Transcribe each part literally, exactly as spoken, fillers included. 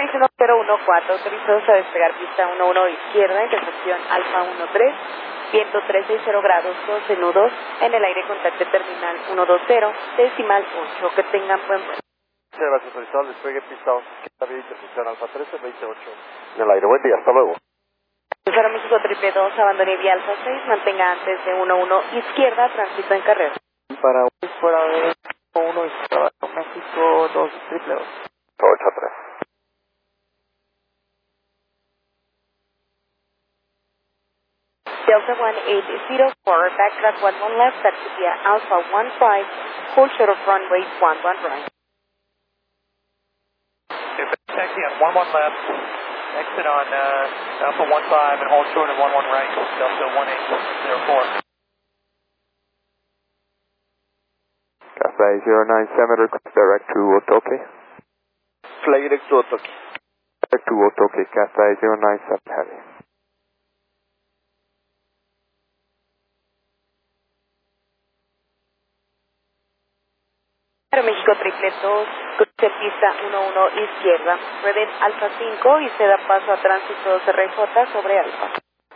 Polaris uno cero uno cuatro, autorizados a despegar pista uno uno izquierda, intersección Alfa uno tres, viento tres seis cero grados, doce nudos, en el aire contacte terminal ciento veinte, decimal ocho, que tengan buen vuelo. Muchas gracias, autorizado, despegue pista once, izquierda, vía intersección Alfa trece, veintiocho, en el aire, buen día, hasta luego. Crucero México triple dos, abandone vía Alfa seis, mantenga antes de uno uno izquierda, tránsito en carrera. Para fuera de uno izquierda, México dos triple dos. ocho tres. Delta one eight zero four, backtrack one one left, taxi via Alpha one five, hold short of runway one one right. Taxi on one one left, exit on uh, Alpha one five and hold short of one one right, Delta one eight zero four. Cathay zero nine seven, request direct to Otoke. Fly direct to Otoke. Direct to Otoke, Cathay zero nine seven heavy. México triple dos, cruce pista uno uno izquierda, rueden Alfa cinco y se da paso a tránsito R J sobre Alfa.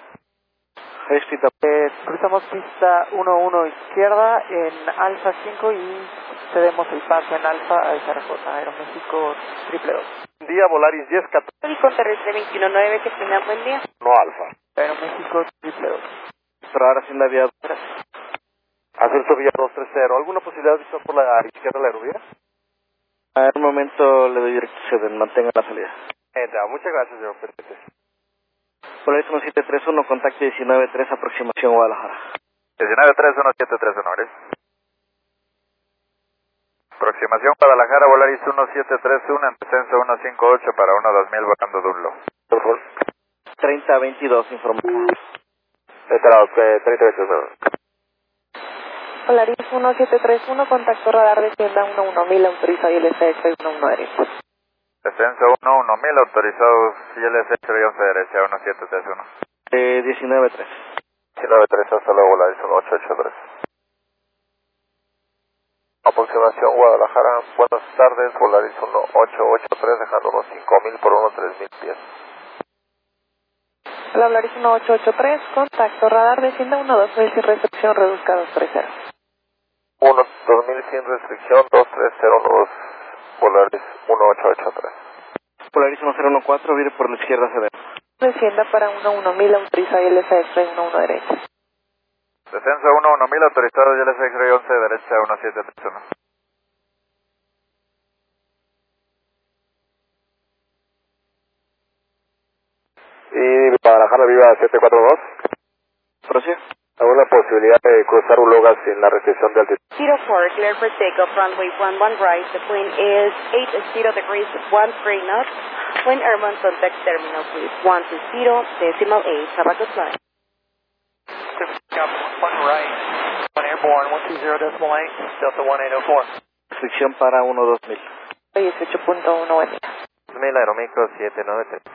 Eh, cruzamos pista uno uno izquierda en Alfa cinco y cedemos el paso en Alfa a R J, Aeroméxico triple dos. Día Volaris diez catorce. Código terrestre veintiuno nueve, que tengan buen día. No Alfa. Aeroméxico triple dos. Cerrar Hacienda Vía Acerto Vía dos tres cero. ¿Alguna posibilidad de visión por la izquierda de la aerovía? A un momento le doy dirección, mantenga la salida. Entra, muchas gracias, señor. Perfecto. Polaris uno siete tres uno, contacte diecinueve tres, aproximación Guadalajara. diecinueve tres uno siete tres uno, ¿eres? Aproximación Guadalajara, Volaris uno siete tres uno, en descenso uno cinco ocho para uno dos mil, volando Dunlo. Por favor. treinta veintidós, información. Entra, treinta veintidós. Polaris uno siete tres uno, contacto radar de tienda uno uno mil, autorizado y L S X uno uno derecho. Descenso uno uno mil, autorizados y L S X once derecha, uno siete tres uno. Eh, diecinueve tres. diecinueve tres, hasta luego, Volaris uno ocho ocho tres. Aproximación Guadalajara, buenas tardes, Volaris uno ocho ocho tres, dejando unos cinco mil por unos tres mil pies. Hola, Volaris uno ocho ocho tres, contacto radar de tienda uno dos mil sin recepción, reduzca dos tres cero. uno dos mil sin restricción, dos tres cero dos, Volaris uno ocho ocho tres. Polaris uno cero uno cuatro, vire por la izquierda C D. Descienda para uno uno mil, autorizado y L S X uno uno derecho. Descenso uno uno mil, autorizado y L S X once derecha, uno siete tres uno. Y Guadalajara Viva siete cuatro dos. ¿Prosigue? ¿Alguna posibilidad de cruzar Uloga sin la restricción de altitud? zero four, clear for takeoff, runway one one right, the plane is eight zero degrees, one three knots, when airborne contact terminal, please, one two zero, decimal eight, Tabaco flight. One right, one airborne, one two zero decimal eight, Delta one eight zero four. Restricción para uno dos mil. dieciocho punto uno, buen día. mil Aeroméxico siete nueve tres.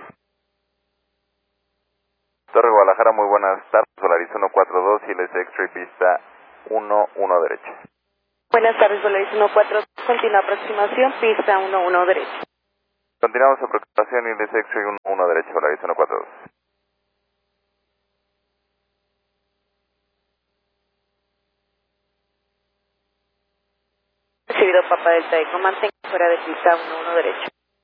Torre Guadalajara, muy buenas tardes, Volaris uno cuatro dos y L S X pista uno uno derecha. Buenas tardes, Volaris uno cuatro dos, continúa aproximación, pista uno uno derecha. Continuamos aproximación y L S X uno uno derecha, Volaris uno cuatro dos. Recibido Papa Delta Eco, mantenga fuera de pista uno uno derecha.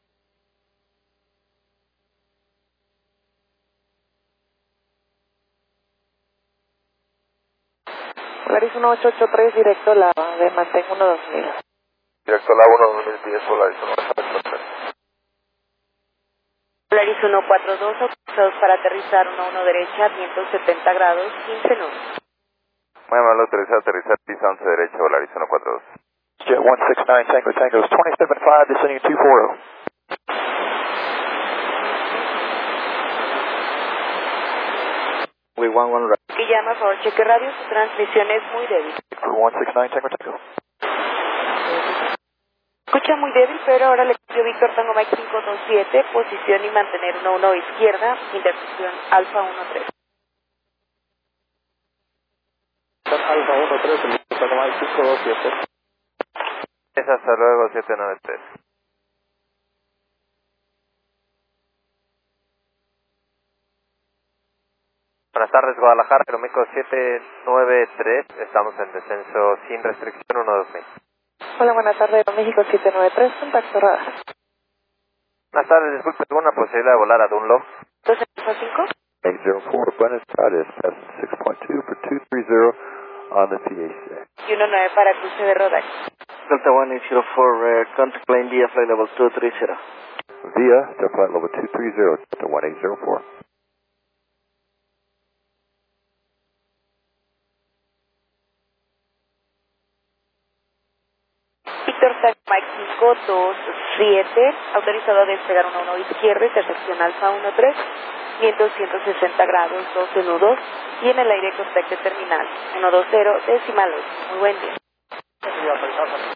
Volaris uno ocho ocho tres, directo la de mantén uno dos mil. Directo la uno dos mil diez, Volaris uno ocho tres. Volaris uno cuatro dos, autorizados para aterrizar uno uno derecha, viento setenta grados, quince nudos. Muy amable, autorizado a aterrizar pista once derecha, Volaris uno cuatro dos. Jet one six nine, Tango Tango is twenty-seven five, descending two four zero. We one one right. Y llama, por favor, cheque radio, su transmisión es muy débil. one six nine, Tango Tango. Escucha muy débil, pero ahora le pidió Víctor Tango Mike cinco dos siete, posición y mantener uno uno izquierda, intersección Alfa uno tres. Alfa uno tres, Tango Mike cinco dos siete. Es hasta luego, siete nueve tres. Buenas tardes, Guadalajara, Aeroméxico siete nueve tres, estamos en descenso sin restricción uno dos mil. Hola, buenas tardes, México siete nueve tres, contacto radar. Buenas tardes, disculpe, ¿alguna posibilidad de volar a Dunlop? Entonces, cinco. eight zero four, buenas tardes, six point two for two three zero on the P A C. Y uno nueve para cruce de Rodax. Delta one eight zero four, uh, contact plane via flight level two three zero. Via to flight level two three zero, Delta one eight zero four. Víctor Sac Mike cinco dos siete, autorizado a despegar uno uno izquierda, intersección Alfa uno tres, viento ciento sesenta grados, doce nudos, y en el aire contacto terminal uno dos cero, decimal ocho. Muy buen día.